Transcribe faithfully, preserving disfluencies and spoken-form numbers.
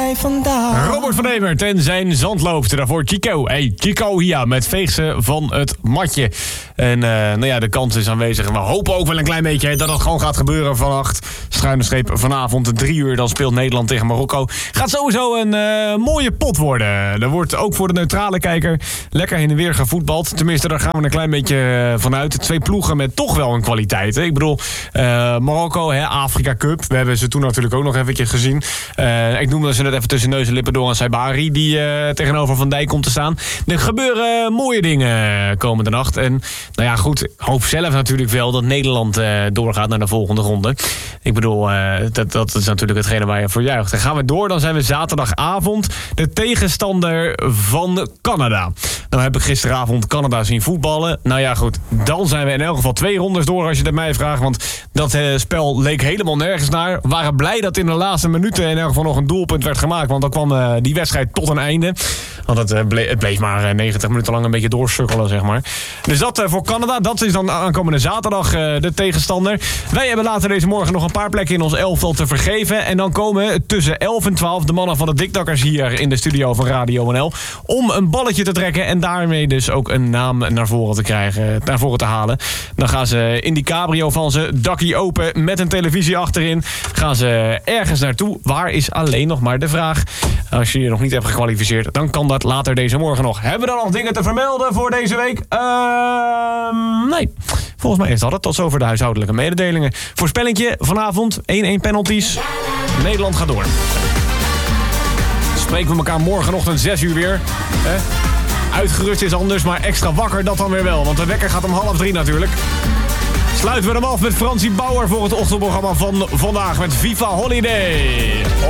jij vandaan? Robert van Emert en zijn zandloopte. Daarvoor Chico. Hey, Chico hier met Veegse van het matje. En uh, nou ja, de kans is aanwezig. En we hopen ook wel een klein beetje dat het gewoon gaat gebeuren vannacht. Schuine streep vanavond, drie uur. Dan speelt Nederland tegen Marokko. Gaat sowieso een uh, mooie pot worden. Er wordt ook voor de neutrale kijker lekker heen en weer gevoetbald. Tenminste, daar gaan we een klein beetje vanuit. Twee ploegen met toch wel een kwaliteit. Hè? Ik bedoel, uh, Marokko, hè, Afrika Cup. We hebben ze toen natuurlijk ook nog eventjes gezien. Uh, ik noemde ze net even tussen neus en lippen door aan Saibari, die uh, tegenover Van Dijk komt te staan. Er gebeuren mooie dingen komende nacht. En nou ja, goed, ik hoop zelf natuurlijk wel dat Nederland uh, doorgaat naar de volgende ronde. Ik bedoel, uh, dat, dat is natuurlijk hetgene waar je voor juicht. Dan gaan we door, dan zijn we zaterdagavond de tegenstander van Canada. Nou heb ik gisteravond Canada zien voetballen. Nou ja, goed, dan zijn we in elk geval twee rondes door als je het mij vraagt. Want dat uh, spel leek helemaal nergens naar. We waren blij dat in de laatste minuten in elk geval nog een doelpunt werd gemaakt. Want dan kwam uh, die wedstrijd tot een einde. Want het, uh, ble- het bleef maar uh, negentig minuten lang een beetje doorsukkelen, zeg maar. Dus dat uh, voor Canada, dat is dan aankomende zaterdag uh, de tegenstander. Wij hebben later deze morgen nog een paar plekken in ons elftal te vergeven. En dan komen tussen elf en twaalf de mannen van de Dikdakkers hier in de studio van Radio N L. Om een balletje te trekken en daarmee dus ook een naam naar voren te krijgen, naar voren te halen. Dan gaan ze in die cabrio van ze, dakkie open met een televisie achterin. Gaan ze ergens naartoe. Waar is alleen nog maar de vraag. Als je je nog niet hebt gekwalificeerd, dan kan dat later deze morgen nog. Hebben we dan nog dingen te vermelden voor deze week? Uh, nee. Volgens mij is dat het. Tot zover de huishoudelijke mededelingen. Voorspellingje vanavond. één-één penalties. Nederland gaat door. Spreken we elkaar morgenochtend zes uur weer. Eh? Uitgerust is anders, maar extra wakker dat dan weer wel. Want de wekker gaat om half drie natuurlijk. Sluiten we hem af met Fransie Bauer voor het ochtendprogramma van vandaag met Viva Holiday.